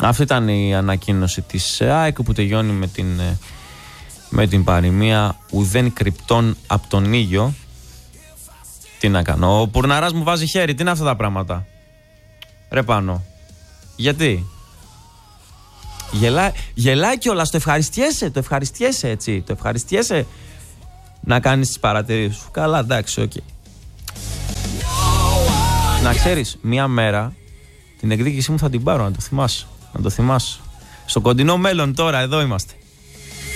Αυτή ήταν η ανακοίνωση της ΑΕΚ που τελειώνει με την παροιμία ουδέν κρυπτών από τον ήλιο. Τι να κάνω, ο Πουρναράς μου βάζει χέρι, τι είναι αυτά τα πράγματα? Ρε Πάνο, γιατί? Γελάει κιόλας, το ευχαριστιέσαι έτσι, το ευχαριστιέσαι να κάνεις τις παρατηρήσεις σου. Καλά, εντάξει, οκ. Να ξέρεις, μία μέρα την εκδίκησή μου θα την πάρω, να το θυμάσαι. Στο κοντινό μέλλον τώρα, εδώ είμαστε.